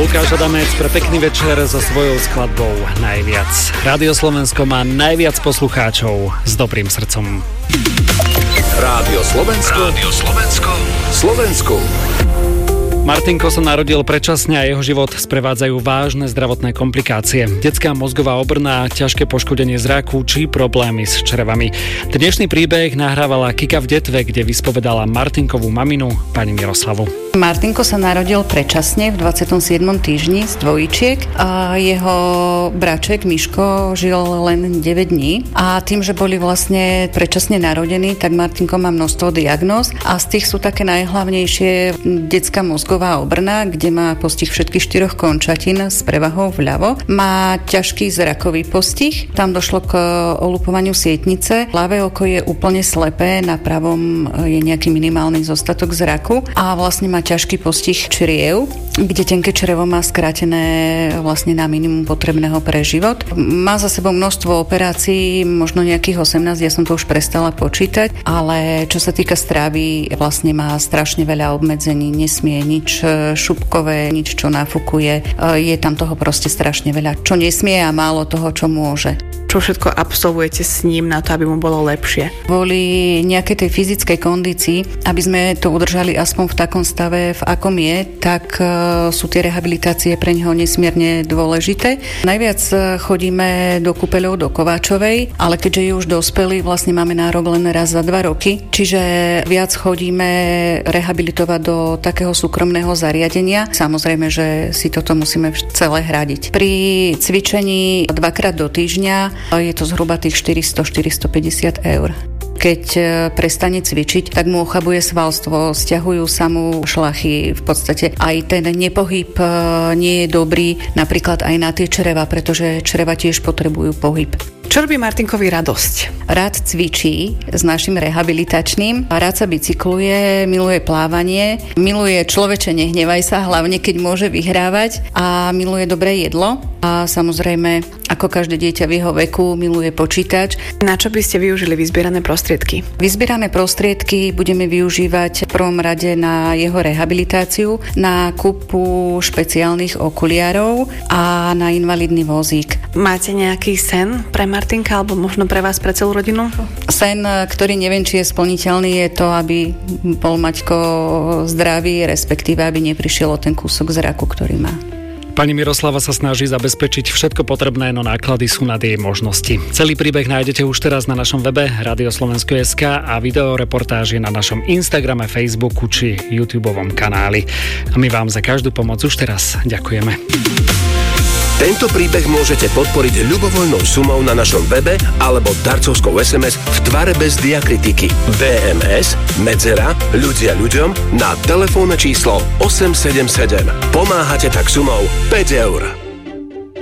Lukáš Adamec pre pekný večer so svojou skladbou Najviac. Rádio Slovensko má najviac poslucháčov s dobrým srdcom. Rádio Slovensko. Rádio Slovensko. Slovensku. Martinko sa narodil predčasne a jeho život sprevádzajú vážne zdravotné komplikácie. Detská mozgová obrna, ťažké poškodenie zraku či problémy s črevami. Dnešný príbeh nahrávala Kika v Detve, kde vyspovedala Martinkovú maminu, pani Miroslavu. Martinko sa narodil predčasne v 27. týždni z dvojčiek a jeho braček Miško žil len 9 dní. A tým, že boli vlastne predčasne narodení, tak Martinko má množstvo diagnóz a z tých sú také najhlavnejšie detská mozgová obrna, kde má postih všetkých 4 končatín s prevahou vľavo. Má ťažký zrakový postih, tam došlo k olupovaniu sietnice. Ľavé oko je úplne slepé, na pravom je nejaký minimálny zostatok zraku a vlastne má ťažký postih čriev, kde tenké črevo má skrátené vlastne na minimum potrebného pre život. Má za sebou množstvo operácií, možno nejakých 18, ja som to už prestala počítať, ale čo sa týka stravy, vlastne má strašne veľa obmedzení, nesmie nič šupkové, nič čo nafúkuje, je tam toho proste strašne veľa, čo nesmie a málo toho, čo môže. Čo všetko absolvujete s ním na to, aby mu bolo lepšie? Kvôli nejakej tej fyzickej kondícii, aby sme to udržali aspoň v takom stave, v akom je, tak sú tie rehabilitácie pre neho nesmierne dôležité. Najviac chodíme do kúpeľov do Kováčovej, ale keďže je už dospelý, vlastne máme nárok len raz za 2 roky, čiže viac chodíme rehabilitovať do takého súkromného zariadenia. Samozrejme, že si toto musíme celé hradiť. Pri cvičení 2-krát do týždňa je to zhruba tých 400-450 eur. Keď prestane cvičiť, tak mu ochabuje svalstvo, stiahujú sa mu šlachy, v podstate aj ten nepohyb nie je dobrý, napríklad aj na tie čreva, pretože čreva tiež potrebujú pohyb. Čo robí Martinkovi radosť? Rád cvičí s našim rehabilitačným, rád sa bicykluje, miluje plávanie, miluje človeče nehnevaj sa, hlavne keď môže vyhrávať a miluje dobré jedlo a samozrejme, ako každé dieťa v jeho veku, miluje počítač. Na čo by ste využili vyzbierané prostriedky? Vyzbierané prostriedky budeme využívať v prvom rade na jeho rehabilitáciu, na kúpu špeciálnych okuliarov a na invalidný vozík. Máte nejaký sen pre Martinka, alebo možno pre vás, pre celú rodinu? Sen, ktorý neviem, či je splniteľný, je to, aby bol Maťko zdravý, respektíve, aby neprišiel o ten kúsok zraku, ktorý má. Pani Miroslava sa snaží zabezpečiť všetko potrebné, no náklady sú nad jej možnosti. Celý príbeh nájdete už teraz na našom webe radioslovensko.sk a videoreportáži na našom Instagrame, Facebooku či YouTubeovom kanáli. A my vám za každú pomoc už teraz ďakujeme. Tento príbeh môžete podporiť ľubovoľnou sumou na našom webe alebo darcovskou SMS v tvare bez diakritiky. DMS medzera ľudia ľuďom na telefónne číslo 877. Pomáhate tak sumou 5 eur.